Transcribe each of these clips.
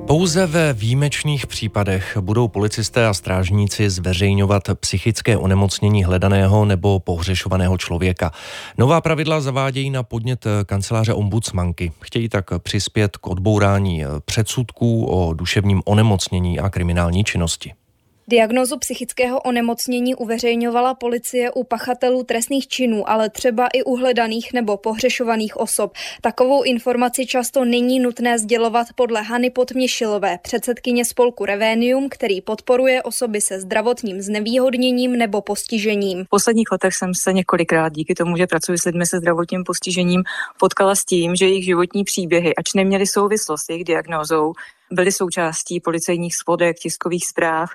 Pouze ve výjimečných případech budou policisté a strážníci zveřejňovat psychické onemocnění hledaného nebo pohřešovaného člověka. Nová pravidla zavádějí na podnět kanceláře ombudsmanky. Chtějí tak přispět k odbourání předsudků o duševním onemocnění a kriminální činnosti. Diagnózu psychického onemocnění uveřejňovala policie u pachatelů trestných činů, ale třeba i u hledaných nebo pohřešovaných osob. Takovou informaci často není nutné sdělovat podle Hany Podměšilové, předsedkyně spolku Revenium, který podporuje osoby se zdravotním znevýhodněním nebo postižením. V posledních letech jsem se několikrát díky tomu, že pracuji s lidmi se zdravotním postižením, potkala s tím, že jejich životní příběhy, ač neměly souvislost s jejich diagnózou, byly součástí policejních svodek, tiskových zpráv,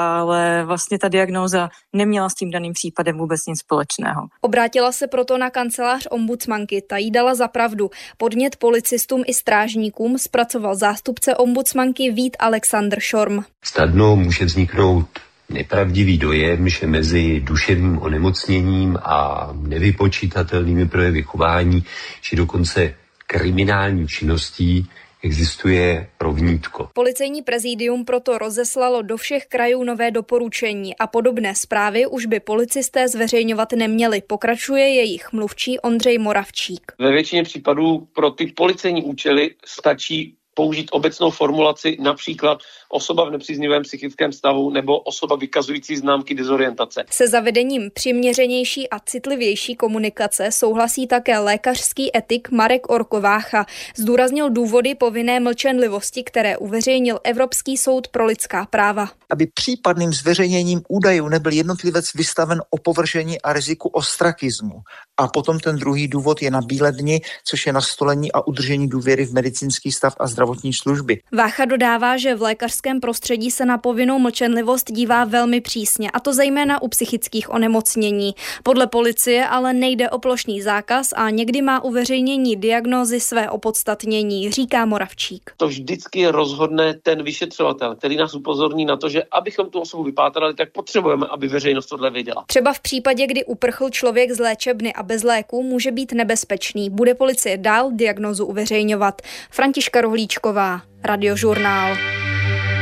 ale vlastně ta diagnóza neměla s tím daným případem vůbec nic společného. Obrátila se proto na kancelář ombudsmanky, ta jí dala za pravdu. Podnět policistům i strážníkům zpracoval zástupce ombudsmanky Vít Alexandr Šorm. Snadno může vzniknout nepravdivý dojem, že mezi duševním onemocněním a nevypočítatelnými projevy chování, či dokonce kriminální činností existuje rovnítko. Policejní prezidium proto rozeslalo do všech krajů nové doporučení a podobné zprávy už by policisté zveřejňovat neměli. Pokračuje jejich mluvčí Ondřej Moravčík. Ve většině případů pro ty policejní účely stačí použít obecnou formulaci, například osoba v nepříznivém psychickém stavu nebo osoba vykazující známky dezorientace. Se zavedením přiměřenější a citlivější komunikace souhlasí také lékařský etik Marek Orkovácha. Zdůraznil důvody povinné mlčenlivosti, které uveřejnil Evropský soud pro lidská práva. Aby případným zveřejněním údajů nebyl jednotlivec vystaven opovržení a riziku ostrakismu. A potom ten druhý důvod je na bílé dni, což je nastolení a udržení důvěry v medicínský stav a zdravotní služby. Vácha dodává, že v lékařském prostředí se na povinnou mlčenlivost dívá velmi přísně, a to zejména u psychických onemocnění. Podle policie ale nejde o plošný zákaz a někdy má uveřejnění diagnózy své opodstatnění, říká Moravčík. To vždycky rozhodne ten vyšetřovatel, který nás upozorní na to, že abychom tu osobu vypátrali, tak potřebujeme, aby veřejnost tohle věděla. Třeba v případě, kdy uprchl člověk z léčebny a bez léku, může být nebezpečný. Bude policie dál diagnózu uveřejňovat. Františka Rohlíčková, Radiožurnál.